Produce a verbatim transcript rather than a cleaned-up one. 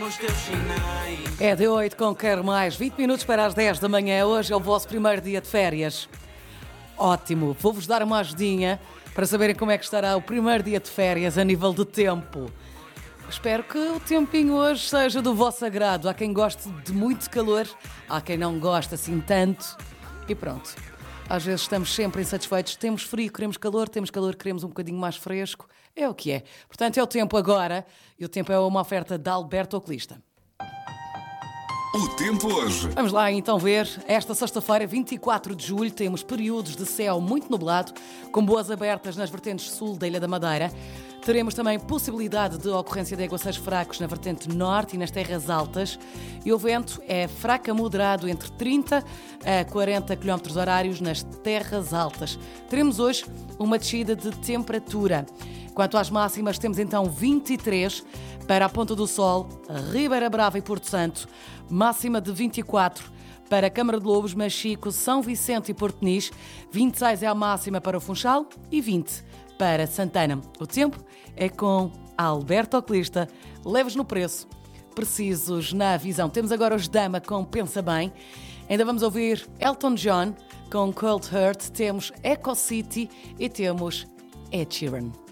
os teus sinais. É de oito com Quero Mais, vinte minutos para as dez da manhã. Hoje é o vosso primeiro dia de férias. Ótimo, vou-vos dar uma ajudinha para saberem como é que estará o primeiro dia de férias a nível de tempo. Espero que o tempinho hoje seja do vosso agrado. Há quem goste de muito calor, há quem não gosta assim tanto. E pronto, às vezes estamos sempre insatisfeitos. Temos frio, queremos calor, temos calor, queremos um bocadinho mais fresco. É o que é. Portanto, é o tempo agora. E o tempo é uma oferta da Alberto Oculista. O tempo hoje. Vamos lá então ver. Esta sexta-feira, vinte e quatro de julho, temos períodos de céu muito nublado, com boas abertas nas vertentes sul da Ilha da Madeira. Teremos também possibilidade de ocorrência de aguaceiros fracos na vertente norte e nas terras altas. E o vento é fraco a moderado entre trinta a quarenta quilómetros horários nas terras altas. Teremos hoje uma descida de temperatura. Quanto às máximas, temos então vinte e três para a Ponta do Sol, Ribeira Brava e Porto Santo, máxima de vinte e quatro para Câmara de Lobos, Machico, São Vicente e Porto Nis, vinte e seis é a máxima para o Funchal e vinte para Santana. O tempo é com Alberto Oculista, leves no preço, precisos na visão. Temos agora os Dama com Pensa Bem. Ainda vamos ouvir Elton John com Cold Heart, temos Echo City e temos Ed Sheeran.